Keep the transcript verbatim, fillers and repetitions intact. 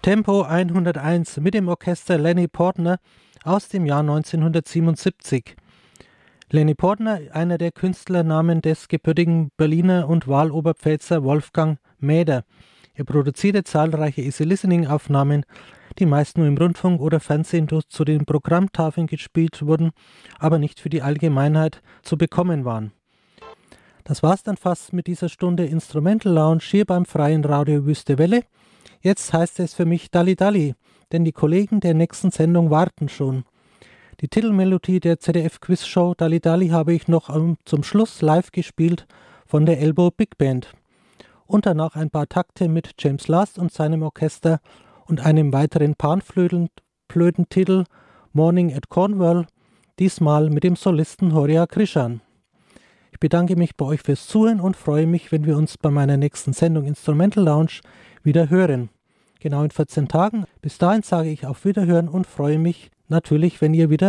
Tempo hunderteins mit dem Orchester Lenny Portner aus dem Jahr neunzehnhundertsiebenundsiebzig. Lenny Portner, einer der Künstlernamen des gebürtigen Berliner und Wahloberpfälzer Wolfgang Mäder. Er produzierte zahlreiche Easy-Listening-Aufnahmen, die meist nur im Rundfunk oder Fernsehen zu den Programmtafeln gespielt wurden, aber nicht für die Allgemeinheit zu bekommen waren. Das war's dann fast mit dieser Stunde Instrumental Lounge hier beim Freien Radio Wüste Welle. Jetzt heißt es für mich Dalli Dalli, denn die Kollegen der nächsten Sendung warten schon. Die Titelmelodie der Z D F-Quizshow Dalli Dalli habe ich noch um, zum Schluss live gespielt von der Elbow Big Band. Und danach ein paar Takte mit James Last und seinem Orchester und einem weiteren Panflötentitel Morning at Cornwall, diesmal mit dem Solisten Horia Krishan. Ich bedanke mich bei euch fürs Zuhören und freue mich, wenn wir uns bei meiner nächsten Sendung Instrumental Lounge wieder hören. Genau in vierzehn Tagen. Bis dahin sage ich auf Wiederhören und freue mich natürlich, wenn ihr wieder